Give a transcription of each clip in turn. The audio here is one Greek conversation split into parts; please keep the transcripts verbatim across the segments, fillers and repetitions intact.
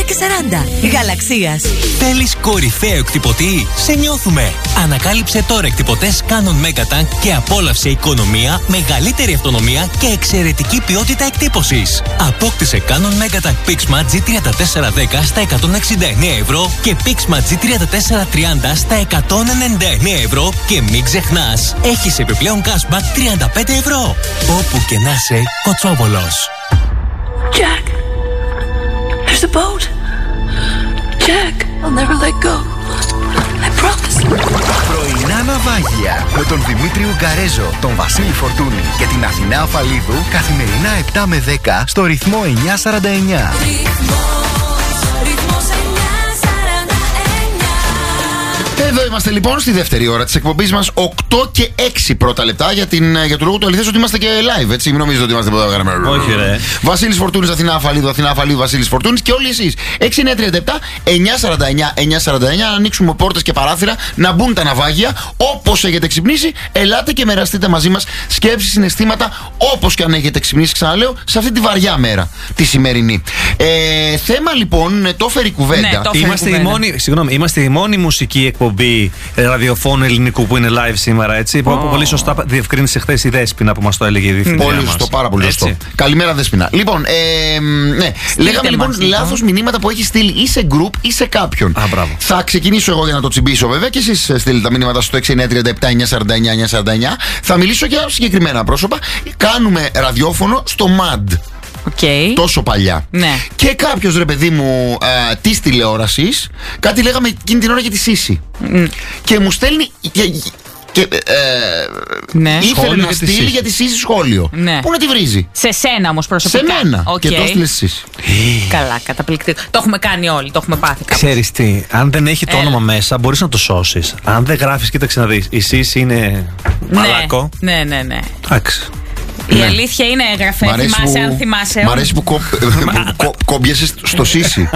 και σαράντα. Γαλαξίας. Θέλεις κορυφαίο εκτυπωτή? Σε νιώθουμε. Ανακάλυψε τώρα εκτυπωτές Canon Megatank και απόλαυσε οικονομία, μεγαλύτερη αυτονομία και εξαιρετική ποιότητα εκτύπωσης. Απόκτησε Canon Megatank Pixma τζι τριάντα τέσσερα δέκα στα εκατόν εξήντα εννέα ευρώ και Pixma τζι τριάντα τέσσερα τριάντα στα εκατόν ενενήντα εννέα ευρώ και μην ξεχνάς, έχεις επιπλέον cashback τριάντα πέντε ευρώ. Όπου και να είσαι, Κοτσόβολος. Jack, there's a boat. Jack, I'll never let go. I promise. Πρωινά ναυάγια με τον Δημήτρη Ουγκαρέζο, τον Βασίλη Φορτούνη και την Αθηνά Αφαλίδου καθημερινά επτά με δέκα στο ρυθμό εννιακόσια σαράντα εννέα. Εδώ είμαστε λοιπόν στη δεύτερη ώρα της εκπομπής μας, οκτώ και έξι πρώτα λεπτά, για, την, για το λόγο του αληθές ότι είμαστε και live, έτσι. Μην νομίζετε ότι είμαστε από εδώ. Όχι, ρε. Βασίλης Φορτούνης, Αθηνά Αφαλίδου, Αθηνά Αφαλίδου, Βασίλης Φορτούνης και όλοι εσείς. έξι εννιά τριάντα επτά εννιακόσια σαράντα εννέα εννιακόσια σαράντα εννέα. Να ανοίξουμε πόρτες και παράθυρα, να μπουν τα ναυάγια. Όπως έχετε ξυπνήσει, ελάτε και μοιραστείτε μαζί μας σκέψεις, συναισθήματα, όπως και αν έχετε ξυπνήσει, ξαναλέω, σε αυτή τη βαριά μέρα, τη σημερινή. Ε, θέμα λοιπόν, το φέρει κουβέντα. Ναι, το είμαστε, η μόνη, συγγνώμη, είμαστε η μόνη μουσική εκπομπή ραδιοφώνου ελληνικού που είναι live σήμερα, έτσι. Που oh. πολύ σωστά διευκρίνησε χθες η Δέσποινα που μας το έλεγε η διευθυντή. Πολύ σωστό, πάρα πολύ σωστό. Καλημέρα, Δέσποινα. Λοιπόν, ε, ναι. λέγαμε λοιπόν λάθος μηνύματα που έχει στείλει ή σε group ή σε κάποιον. Α, θα ξεκινήσω εγώ για να το τσιμπήσω, βέβαια, και εσείς στείλετε τα μηνύματα στο έξι εννιά τριάντα επτά εννιακόσια σαράντα εννέα εννιακόσια σαράντα εννέα. Θα μιλήσω για συγκεκριμένα πρόσωπα. Κάνουμε ραδιόφωνο στο μαντ. Okay. Τόσο παλιά. Ναι. Και κάποιος, ρε παιδί μου, τη τηλεόραση, κάτι λέγαμε εκείνη την ώρα για τη Σύση. Mm. Και μου στέλνει. Και, και, ε, ναι. ήθελε να στείλει για τη Σύση σχόλιο. Ναι. Πού να τη βρίζει? Σε σένα όμως προσωπικά. Σε μένα. Okay. Και το έστειλε στη Σύση. Καλά, καταπληκτικό. Το έχουμε κάνει όλοι, το έχουμε πάθει κάπως. Ξέρεις τι, αν δεν έχει το Έλα. όνομα μέσα, μπορείς να το σώσεις. Αν δεν γράφεις, κοίταξε να δεις. Η Σύση είναι μαλάκο. Ναι, ναι, ναι. Εντάξει. Η ναι. αλήθεια είναι έγραφε, θυμάσαι που, αν θυμάσαι. Μ' αρέσει που κο, κο, κόμπιασες στο Σύση.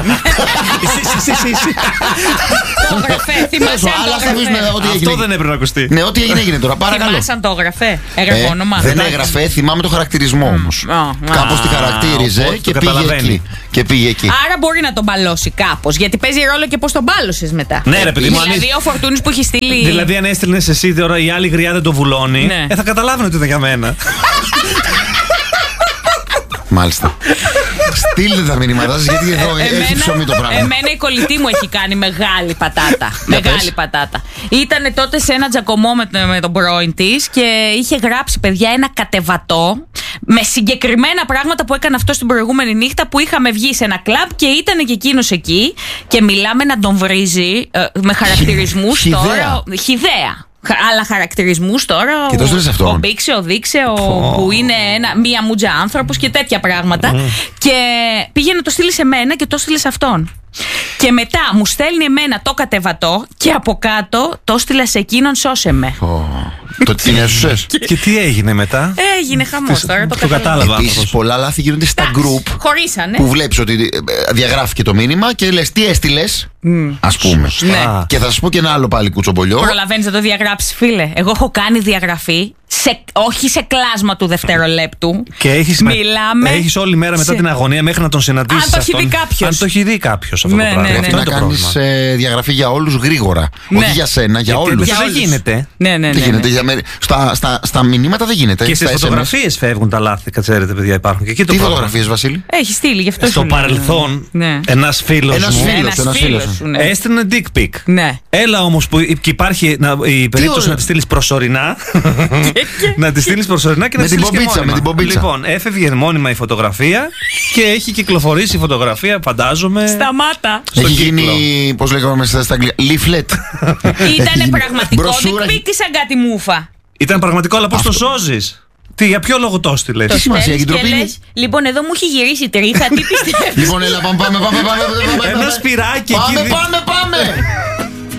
Το έγραφε, θυμάσαι αν το έγραφε. Αυτό δεν έπρεπε να ακουστεί. Ναι, ό,τι έγινε έγινε τώρα, παρακαλώ. Θυμάσαι αν το έγραφε, έγραφε όνομα. Δεν έγραφε, θυμάμαι το χαρακτηρισμό όμως. Κάπως τη χαρακτήριζε και πήγε εκεί. Και πήγε εκεί. Άρα μπορεί να τον μπαλώσει κάπως, γιατί παίζει ρόλο και πώς τον μπάλωσες μετά. Ναι, ρε παιδί μου. Δηλαδή ο Φορτούνης που έχει στείλει. Δηλαδή αν έστειλνες εσύ τώρα η άλλη γριά δεν το βουλώνει, ε, θα καταλάβαινε ότι ήταν για μένα. Μάλιστα. Στείλτε τα μηνύματά σας, γιατί εδώ έχει ψωμί το πράγμα. Εμένα η κολλητή μου έχει κάνει μεγάλη πατάτα. Μεγάλη πατάτα. Ήτανε τότε σε ένα τζακωμό με τον πρώην της και είχε γράψει, παιδιά, ένα κατεβατό με συγκεκριμένα πράγματα που έκανε αυτό την προηγούμενη νύχτα, που είχαμε βγει σε ένα κλαμπ και ήταν και εκείνος εκεί. Και μιλάμε να τον βρίζει ε, με χαρακτηρισμούς τώρα. Χιδέα. Άλλα χαρακτηρισμούς τώρα. Και το στείλες αυτόν. Ο Μπίξε, ο Δίξε, ο, που είναι ένα, μία μουτζα άνθρωπος και τέτοια πράγματα. Mm. Και πήγε να το στείλει σε μένα και το στείλε σε αυτόν. Και μετά μου στέλνει εμένα το κατεβατό και από κάτω το στείλα σε εκείνον, σώσε με. Oh. Το τι την έσωσες. Και τι έγινε μετά? Έγινε χαμός τώρα, το, το κατάλαβα. Επίσης πολλά λάθη γίνονται στα group. Χωρίσανε. Που βλέπεις ότι διαγράφηκε το μήνυμα και λες τι έστειλες. Mm. Ας πούμε. Ναι. Και θα σας πω και ένα άλλο πάλι κουτσομπολιό. Προλαβαίνεις να το διαγράψεις, φίλε? Εγώ έχω κάνει διαγραφή. Σε, όχι σε κλάσμα του δευτερολέπτου. Και έχεις, Μιλάμε έχεις όλη μέρα μετά σε... την αγωνία μέχρι να τον συναντήσεις. Αν το έχει δει κάποιος. Αν το έχει δει κάποιος αυτό ναι, το πράγμα. Ναι, ναι, αυτό ναι. είναι Να το κάνεις ε, διαγραφή για όλους γρήγορα. Ναι. Όχι για σένα, για όλους. Δεν γίνεται. Ναι, ναι, ναι, δεν γίνεται. ναι. Για με... στα, στα, στα μηνύματα δεν γίνεται. Και στις φωτογραφίες φεύγουν τα λάθη. Ξέρετε, παιδιά, υπάρχουν και εκεί το τι πρόβλημα. φωτογραφίες, Βασίλη? Έχει στείλει γι' αυτό. Στο παρελθόν, ναι. ένας φίλος ένας μου φίλος, ένας φίλος σου, ναι. έστειλε dick pic. Ναι. Έλα όμως που υπάρχει να, η περίπτωση να τη στείλεις προσωρινά. Να τη στείλεις προσωρινά και να τη στείλεις και μόνιμα. Με την πομπίτσα. Λοιπόν, έφευγε μόνιμα η φωτογραφία και έχει κυκλοφορήσει η φωτογραφία, φαντάζομαι. Σταμάτα. Έχει γίνει, πώς λέγαμε στα αγγλικά, leaflet. Ήτανε πραγματικό dick pic ή σαν κάτι μούφα? Ήταν πραγματικό, αλλά πώς το σώζεις? Τι, για ποιο λόγο το έστειλες? Τι σημασία έχει ντροπή? Λοιπόν, εδώ μου έχει γυρίσει τρίχα, τι πιστεύεις? Λοιπόν, έλα, πάμε, πάμε, πάμε. Ένα σπυράκι εκεί. Πάμε, πάμε, πάμε.